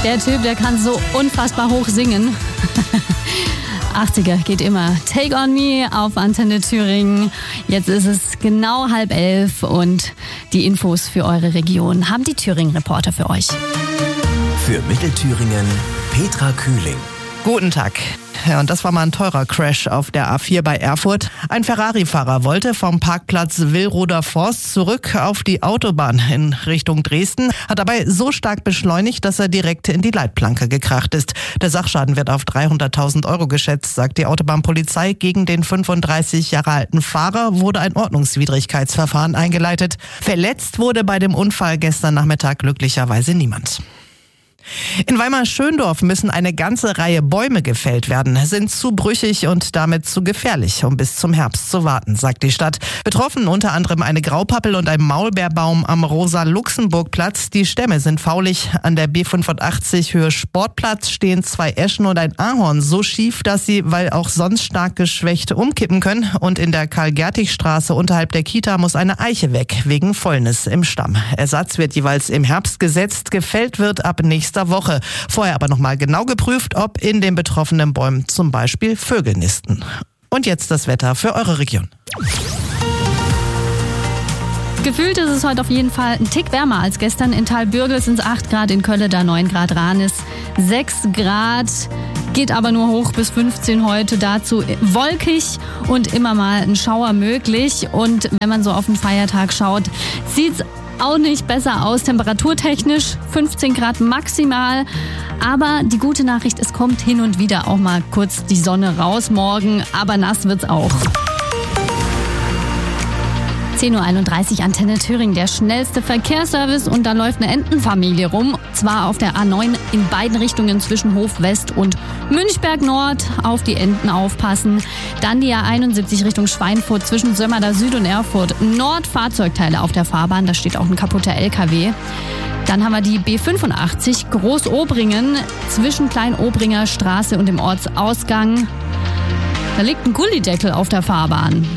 Der Typ, der kann so unfassbar hoch singen. 80er geht immer. Take on Me auf Antenne Thüringen. Jetzt ist es genau 10:30 und die Infos für eure Region haben die Thüringen-Reporter für euch. Für Mittelthüringen Petra Kühling. Guten Tag. Ja, und das war mal ein teurer Crash auf der A4 bei Erfurt. Ein Ferrari-Fahrer wollte vom Parkplatz Willroder Forst zurück auf die Autobahn in Richtung Dresden, hat dabei so stark beschleunigt, dass er direkt in die Leitplanke gekracht ist. Der Sachschaden wird auf 300.000 Euro geschätzt, sagt die Autobahnpolizei. Gegen den 35 Jahre alten Fahrer wurde ein Ordnungswidrigkeitsverfahren eingeleitet. Verletzt wurde bei dem Unfall gestern Nachmittag glücklicherweise niemand. In Weimar-Schöndorf müssen eine ganze Reihe Bäume gefällt werden, sind zu brüchig und damit zu gefährlich, um bis zum Herbst zu warten, sagt die Stadt. Betroffen unter anderem eine Graupappel und ein Maulbeerbaum am Rosa-Luxemburg-Platz. Die Stämme sind faulig. An der B85 Höhe Sportplatz stehen 2 Eschen und ein Ahorn so schief, dass sie, weil auch sonst stark geschwächt, umkippen können. Und in der Karl-Gertig-Straße unterhalb der Kita muss eine Eiche weg, wegen Fäulnis im Stamm. Ersatz wird jeweils im Herbst gesetzt. Gefällt wird ab nächster Woche. Vorher aber nochmal genau geprüft, ob in den betroffenen Bäumen zum Beispiel Vögel nisten. Und jetzt das Wetter für eure Region. Gefühlt ist es heute auf jeden Fall ein Tick wärmer als gestern. In Thalbürgel sind es 8 Grad, in Kölleda 9 Grad, Ranis 6 Grad. Geht aber nur hoch bis 15 heute, dazu wolkig und immer mal ein Schauer möglich. Und wenn man so auf den Feiertag schaut, sieht's auch nicht besser aus, temperaturtechnisch 15 Grad maximal. Aber die gute Nachricht, es kommt hin und wieder auch mal kurz die Sonne raus morgen, aber nass wird's auch. 10.31 Uhr Antenne Thüringen, der schnellste Verkehrsservice, und da läuft eine Entenfamilie rum. Zwar auf der A9 in beiden Richtungen zwischen Hof West und Münchberg Nord. Auf die Enten aufpassen. Dann die A71 Richtung Schweinfurt zwischen Sömmerda Süd und Erfurt Nord. Fahrzeugteile auf der Fahrbahn, da steht auch ein kaputter LKW. Dann haben wir die B85 Großobringen zwischen Kleinobringer Straße und dem Ortsausgang. Da liegt ein Gullideckel auf der Fahrbahn.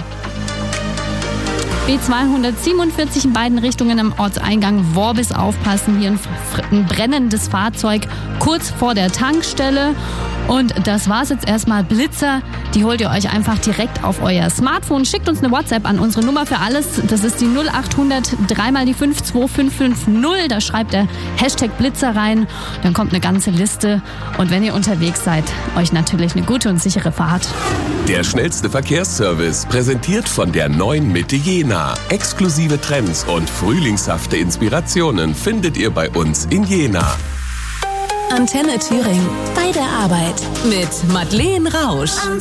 B247 in beiden Richtungen am Ortseingang Worbis aufpassen. Hier ein brennendes Fahrzeug kurz vor der Tankstelle. Und das war's jetzt erstmal. Blitzer, die holt ihr euch einfach direkt auf euer Smartphone. Schickt uns eine WhatsApp an unsere Nummer für alles. Das ist die 0800 3 mal die 52550. Da schreibt der Hashtag Blitzer rein. Dann kommt eine ganze Liste. Und wenn ihr unterwegs seid, euch natürlich eine gute und sichere Fahrt. Der schnellste Verkehrsservice, präsentiert von der neuen Mitte Jena. Exklusive Trends und frühlingshafte Inspirationen findet ihr bei uns in Jena. Antenne Thüringen. Bei der Arbeit. Mit Madeleine Rausch.